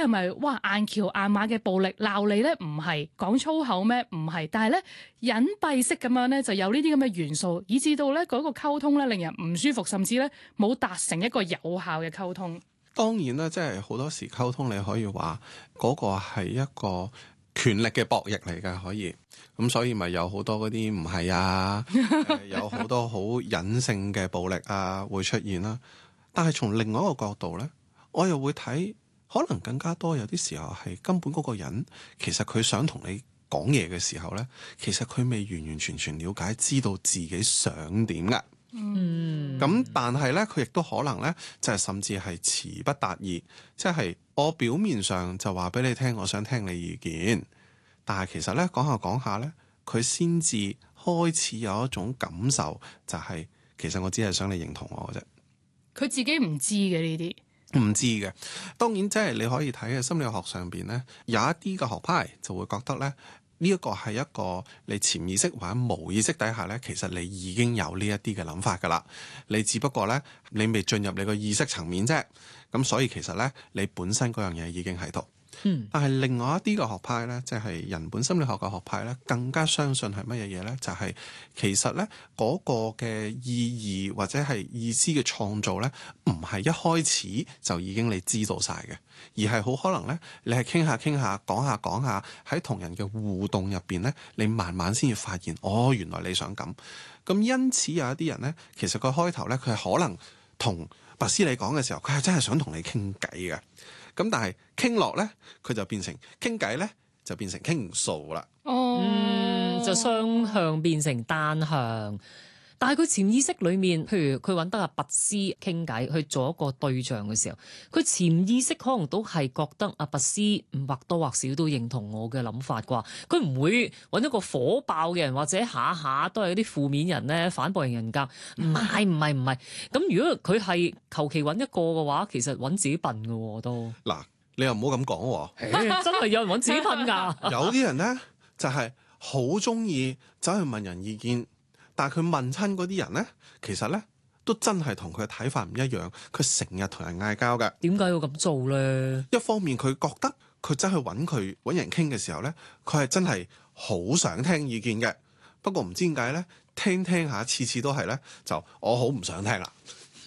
係咪哇硬橋硬馬嘅暴力鬧你咧？唔係講粗口咩？唔係，但係咧隱蔽式咁樣咧就有呢啲咁嘅元素，以至到咧嗰個溝通咧令人唔舒服，甚至咧冇達成一個有效嘅溝通。 當然啦，即係好多時溝通你可以話嗰個係一個權力嘅博弈嚟㗎，可以咁，所以咪有好多嗰啲唔係啊，有好多好隱性嘅暴力啊會出現啦。但係從另外一個角度咧，我又會睇可能更加多有啲時候係根本嗰個人其實佢想同你講嘢嘅時候咧，其實佢未完完全全了解知道自己想點㗎。咁但係咧，佢亦都可能咧，就係甚至係詞不達意，即係我表面上就話俾你聽，我想聽你意見，但係其實咧講下講下咧，佢先至開始有一種感受，就係其實我只係想你認同我嘅啫。 佢自己唔知嘅呢啲， 唔知嘅。當然即係你可以睇嘅心理學上邊咧，有一啲嘅學派就會覺得咧，呢一個係一個你潛意識或者無意識底下咧，其實你已經有呢一啲嘅諗法㗎啦。你只不過咧，你未進入你個意識層面啫。咁所以其實咧，你本身嗰樣嘢已經喺度。但係另外一啲嘅學派咧，即係人本心理學嘅學派咧，更加相信係乜嘢嘢咧？就係其實咧嗰個嘅意義或者係意思嘅創造咧，唔係一開始就已經你知道晒嘅，而係好可能咧，你係傾下傾下，講下講下，喺同人嘅互動入邊咧，你慢慢先至發現，哦，原來你想咁。咁因此有一啲人咧，其實佢開頭咧，佢係可能同白絲理講嘅時候，佢係真係想同你傾偈嘅。咁但係傾落咧，佢就變成傾偈咧，就變成傾數啦。 就雙向變成單向。但係佢潛意識裏面，譬如佢揾得阿拔絲傾偈去做一個對象嘅時候，佢潛意識可能都係覺得阿拔絲或多或少都認同我嘅諗法啩。佢唔會揾一個火爆嘅人，或者下下都係啲負面人咧，反駁型人格。唔係。咁如果佢係求其揾一個嘅話，其實揾自己笨嘅都。 嗱，你又唔好咁講喎。 真係有人揾自己笨㗎。 有啲人咧就係好中意走去問人意見。但係佢問親嗰啲人咧，其實咧都真係同佢嘅睇法唔一樣。佢成日同人嗌交㗎。點解要咁做咧？ 一方面佢覺得佢真係揾人傾嘅時候咧，佢係真係好想聽意見嘅。不過唔知點解咧，聽下次次都係咧，就我好唔想聽啦。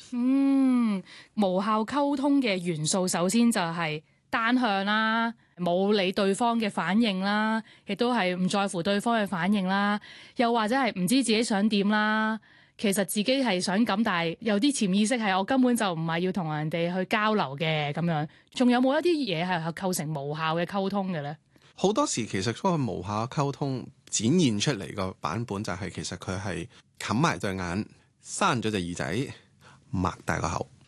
無效溝通嘅元素首先就係單向啦，冇理對方嘅反應啦，亦都係唔在乎對方嘅反應啦，又或者係唔知自己想點啦。其實自己係想咁，但係有啲潛意識係我根本就唔係要同人哋去交流嘅咁樣。仲有冇一啲嘢係構成無效嘅溝通嘅咧？ 好多時其實嗰個無效溝通展現出嚟個版本就係其實佢係冚埋對眼，閂咗隻耳仔，擘大個口。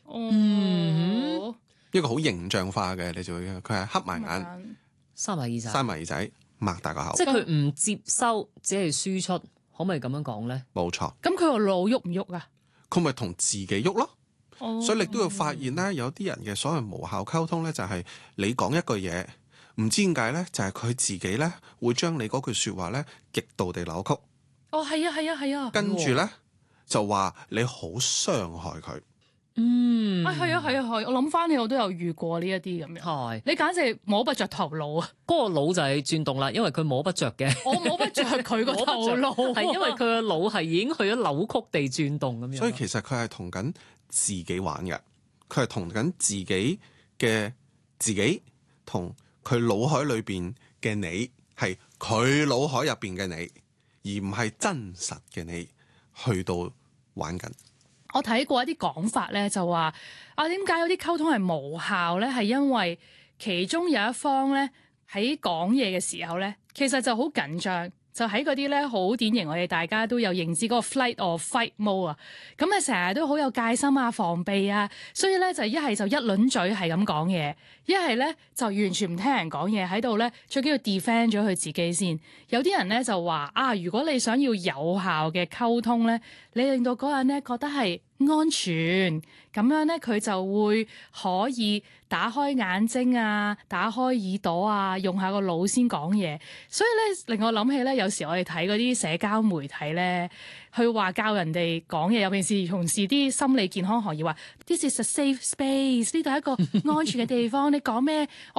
一個好形象化嘅，你就會佢係黑埋眼、 閂埋耳仔、 擘大個口， 即係佢唔接收，只係輸出，可唔可以咁樣講咧？ 冇錯。 咁佢個腦喐唔喐啊？ 佢咪同自己喐咯。所以你都要發現咧，有啲人嘅所謂無效溝通咧，就係你講一句嘢，唔知點解咧，就係佢自己咧會將你嗰句説話咧極度地扭曲。 係啊。 跟住咧就話你好傷害佢。 係啊，我諗翻起我都有遇過呢一啲咁樣。你簡直摸不着頭腦啊！ 嗰個腦就係轉動啦，因為佢摸不着嘅。 我摸不着佢個頭腦， 係因為佢個腦係已經去咗扭曲地轉動咁樣。 所以其實佢係同緊自己玩嘅，佢係同緊自己嘅自己同佢腦海裏邊嘅你，係佢腦海入邊嘅你，而唔係真實嘅你去到玩緊。 我睇過一啲講法咧，就話點解有啲溝通係無效咧？係因為其中有一方咧喺講嘢嘅時候咧，其實就好緊張，就喺嗰啲咧好典型，我哋大家都有認知嗰個 flight or fight mode 啊。咁啊，成日都好有戒心啊、防備啊，所以咧就一係就一輪嘴係咁講嘢，一係咧就完全唔聽人講嘢喺度咧，最緊要 defend 咗佢自己先。有啲人咧就話如果你想要有效嘅溝通咧，你令到嗰個人咧覺得係安全，咁樣咧佢就會可以打開眼睛啊，打開耳朵啊，用下個腦先講嘢。所以咧令我諗起咧，有時我哋睇嗰啲社交媒體咧，去話教人哋講嘢，尤其是從事啲心理健康行業話，This is a safe space， 呢度係一個安全嘅地方，你講咩